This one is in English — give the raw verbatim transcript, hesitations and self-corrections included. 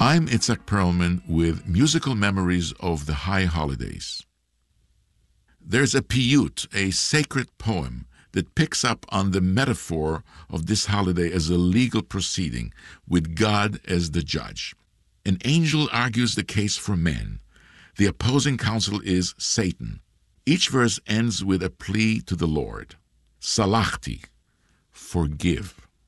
I'm Itzhak Perlman with musical memories of the high holidays. There's a piyut, a sacred poem, that picks up on the metaphor of this holiday as a legal proceeding, with God as the judge. An angel argues the case for men. The opposing counsel is Satan. Each verse ends with a plea to the Lord. Salachti, forgive.